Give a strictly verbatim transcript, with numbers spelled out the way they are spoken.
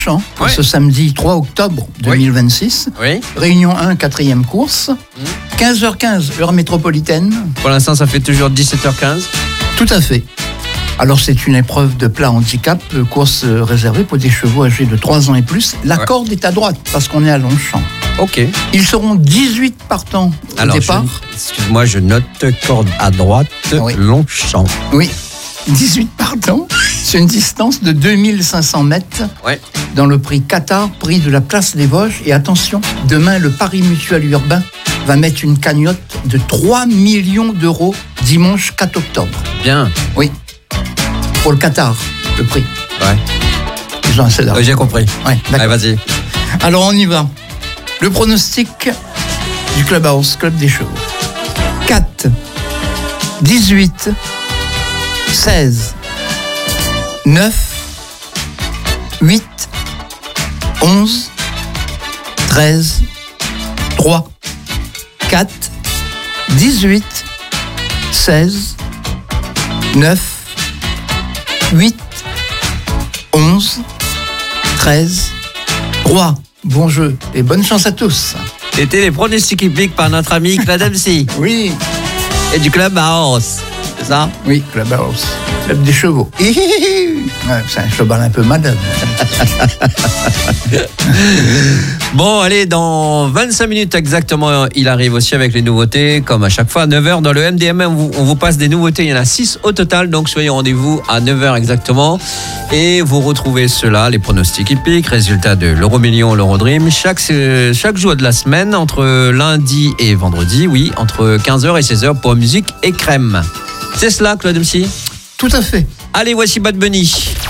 Longchamp, pour Ouais. ce samedi trois octobre deux mille vingt-six. Oui. Réunion un, quatrième course. quinze heures quinze, heure métropolitaine. Pour l'instant, ça fait toujours dix-sept heures quinze. Tout à fait. Alors, c'est une épreuve de plat handicap, euh, course euh, réservée pour des chevaux âgés de trois ans et plus. La Ouais. corde est à droite, parce qu'on est à Longchamp. Ok. Ils seront dix-huit partants au Alors, départ. je- excuse-moi, je note corde à droite, Oui. Longchamp. Oui, dix-huit partants. C'est une distance de deux mille cinq cents mètres Ouais. dans le prix Qatar, prix de la place des Vosges. Et attention, demain, le Paris Mutuel Urbain va mettre une cagnotte de trois millions d'euros dimanche quatre octobre. Bien. Oui, pour le Qatar, le prix. Ouais. Ils ont assez d'argent. Ouais, j'ai compris. Ouais, Allez, d'accord. vas-y. Alors on y va. Le pronostic du Clubhouse, Club des Chevaux. quatre, dix-huit, seize, neuf, huit, onze, treize, trois, quatre, dix-huit, seize, neuf, huit, onze, treize, trois. Bon jeu et bonne chance à tous. C'était les pronostics hippiques par notre ami Claude M C Oui, et du Club House. C'est ça? oui, Clubhouse, Club des chevaux. Ouais, c'est un cheval un peu malade. Bon, allez, dans vingt-cinq minutes exactement, il arrive aussi avec les nouveautés, comme à chac fois, à neuf heures dans le M D M. On vous, on vous passe des nouveautés, il y en a six au total, donc soyez au rendez-vous à neuf heures exactement. Et vous retrouvez cela, les pronostics hippiques, résultats de l'Euro-Million, l'Euro-Dream, chaque, euh, chaque jour de la semaine, entre lundi et vendredi, oui, entre quinze heures et seize heures pour musique et crème. C'est cela, Claude M C? Tout à fait. Allez, voici Bad Bunny.